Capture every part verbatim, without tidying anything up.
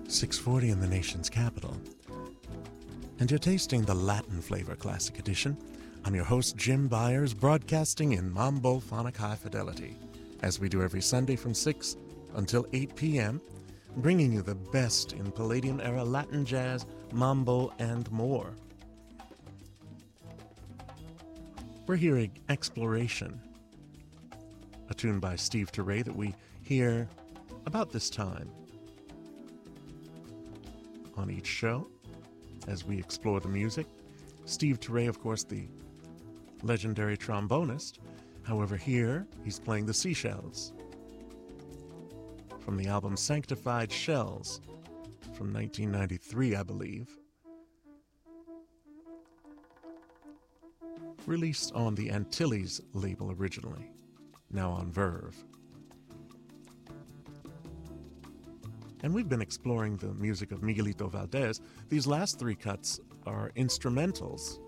six forty in the nation's capital. And you're tasting the Latin Flavor Classic Edition. I'm your host, Jim Byers, broadcasting in Mambo-phonic high fidelity, as we do every Sunday from six until eight p.m., bringing you the best in Palladium-era Latin jazz, mambo, and more. We're hearing Exploration, a tune by Steve Turre that we hear about this time on each show as we explore the music. Steve Turre, of course, the legendary trombonist. However, here he's playing the Seashells from the album Sanctified Shells from nineteen ninety-three, I believe. Released on the Antilles label originally, now on Verve. And we've been exploring the music of Miguelito Valdés. These last three cuts are instrumentals.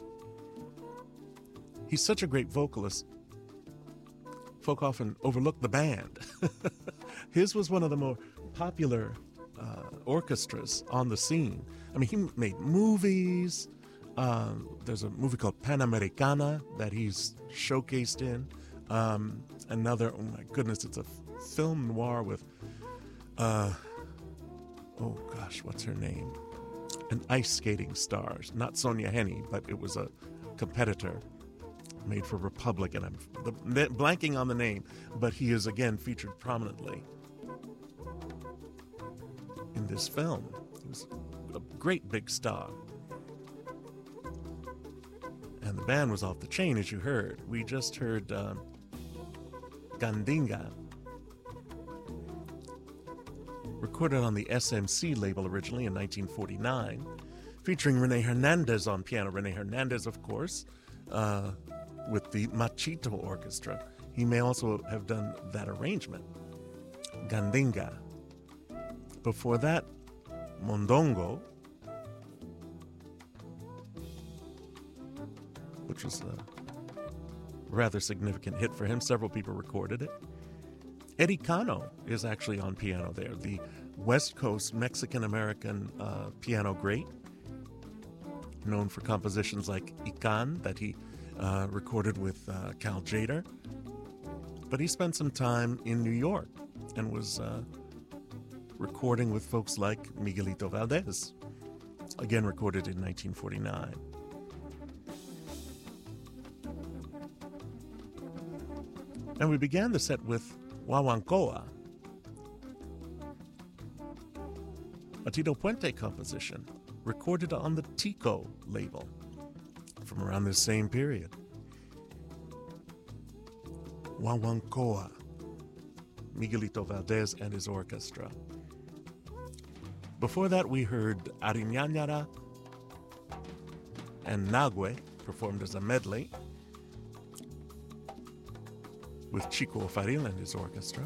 He's such a great vocalist, folk often overlook the band. His was one of the more popular uh, orchestras on the scene. I mean, he made movies. Um, there's a movie called Panamericana that he's showcased in. Um, another, oh my goodness, it's a f- film noir with, uh, oh gosh, what's her name? An ice skating star. Not Sonia Henney, but it was a competitor made for Republic, and I'm the, blanking on the name, but he is again featured prominently in this film. He was a great big star. And the band was off the chain, as you heard. We just heard uh, Gandinga, recorded on the S M C label originally in nineteen forty-nine, featuring Rene Hernandez on piano. Rene Hernandez, of course, uh, with the Machito Orchestra. He may also have done that arrangement. Gandinga. Before that, Mondongo, which was a rather significant hit for him. Several people recorded it. Eddie Cano is actually on piano there, the West Coast Mexican-American uh, piano great, known for compositions like Ican that he uh, recorded with uh, Cal Tjader. But he spent some time in New York and was uh, recording with folks like Miguelito Valdés, again recorded in nineteen forty-nine. And we began the set with Guaguancó, a Tito Puente composition recorded on the Tico label from around this same period. Guaguancó, Miguelito Valdés and his orchestra. Before that, we heard Ariñañara and Nagüe performed as a medley with Chico Faril and his orchestra.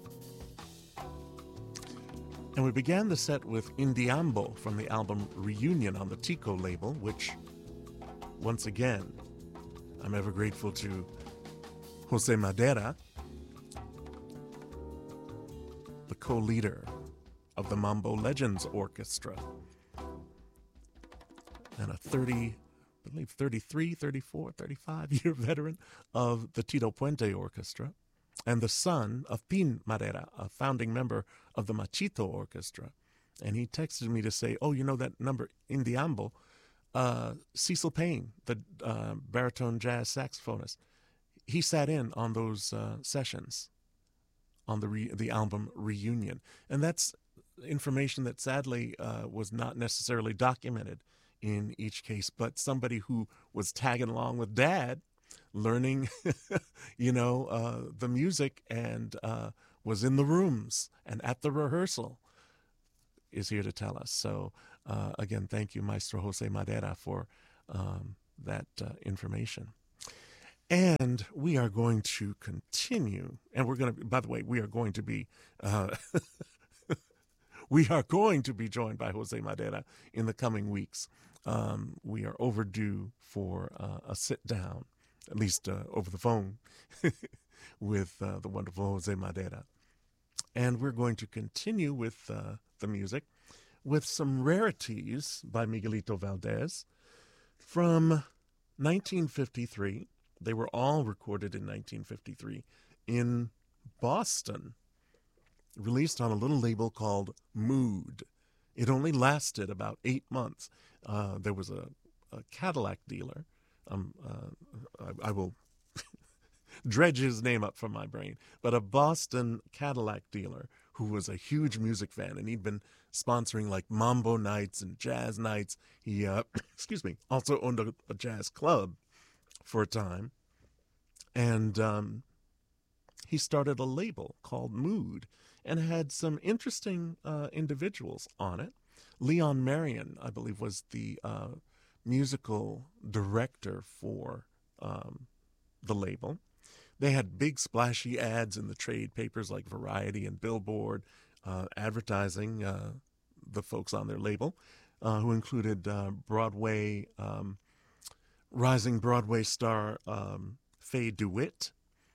And we began the set with Indiambo from the album Reunion on the Tico label, which, once again, I'm ever grateful to Jose Madera, the co-leader of the Mambo Legends Orchestra, and a thirty I believe thirty-three, thirty-four, thirty-five-year veteran of the Tito Puente Orchestra, and the son of Pin Madera, a founding member of the Machito Orchestra. And he texted me to say, oh, you know that number, Indiambo, uh, Cecil Payne, the uh, baritone jazz saxophonist, he sat in on those uh, sessions on the re- the album Reunion. And that's information that sadly uh, was not necessarily documented in each case, but somebody who was tagging along with Dad, learning, you know, uh, the music, and uh, was in the rooms and at the rehearsal, is here to tell us. So, uh, again, thank you, Maestro Jose Madera, for um, that uh, information. And we are going to continue, and we're going to, by the way, we are going to be, uh, we are going to be joined by Jose Madera in the coming weeks. Um, we are overdue for uh, a sit-down, at least uh, over the phone, with uh, the wonderful Jose Madera. And we're going to continue with uh, the music with some rarities by Miguelito Valdés from nineteen fifty-three. They were all recorded in nineteen fifty-three in Boston, released on a little label called Mood. It only lasted about eight months. Uh, there was a, a Cadillac dealer. Um, uh, I, I will dredge his name up from my brain, but a Boston Cadillac dealer who was a huge music fan, and he'd been sponsoring like Mambo nights and jazz nights. He, uh, excuse me, also owned a, a jazz club for a time, and um, he started a label called Mood and had some interesting uh, individuals on it. Leon Marion, I believe, was the uh, musical director for um, the label. They had big splashy ads in the trade papers like Variety and Billboard, uh, advertising uh, the folks on their label, uh, who included uh, Broadway, um, rising Broadway star um, Faye DeWitt,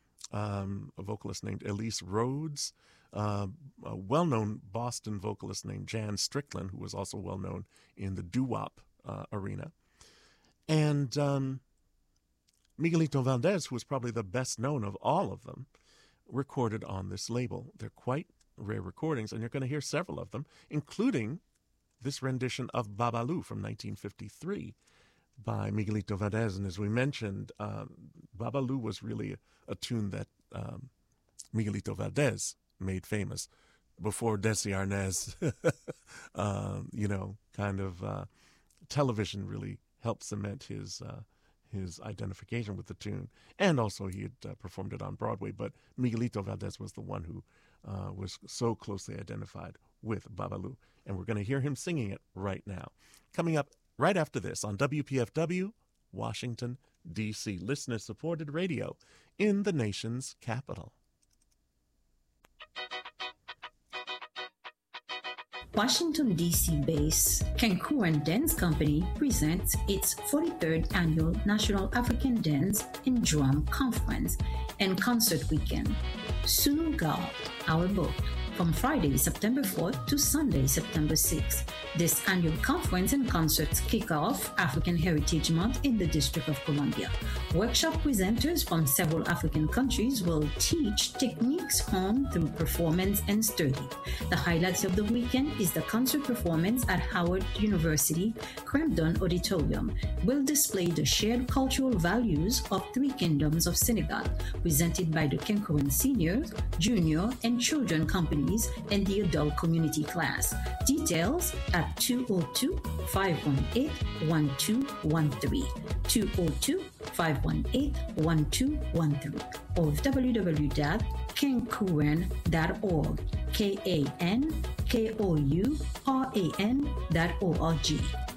um, a vocalist named Elise Rhodes, uh, a well-known Boston vocalist named Jan Strickland, who was also well-known in the doo-wop uh, arena, and um, Miguelito Valdés, who was probably the best known of all of them, recorded on this label. They're quite rare recordings, and you're going to hear several of them, including this rendition of Babalu from nineteen fifty-three by Miguelito Valdés. And as we mentioned, um, Babalu was really a, a tune that um, Miguelito Valdés made famous before Desi Arnaz, uh, you know, kind of uh, television really helped cement his uh, his identification with the tune. And also he had uh, performed it on Broadway, but Miguelito Valdés was the one who uh, was so closely identified with Babalu. And we're going to hear him singing it right now. Coming up right after this on W P F W, Washington, D C, listener-supported radio in the nation's capital. Washington, D C-based Kenkuren Dance Company presents its forty-third Annual National African Dance and Drum Conference and Concert Weekend. Sunugal, our boat, from Friday, September fourth to Sunday, September sixth. This annual conference and concerts kick off African Heritage Month in the District of Columbia. Workshop presenters from several African countries will teach techniques honed through performance and study. The highlights of the weekend is the concert performance at Howard University Cremdon Auditorium will display the shared cultural values of three kingdoms of Senegal, presented by the Kenkuren Senior, Junior, and Children companies and the adult community class. Details at two oh two, five one eight, one two one three, two oh two, five one eight, one two one three, or w w w dot kenkuren dot org, K A N K O U R A N dot O R G.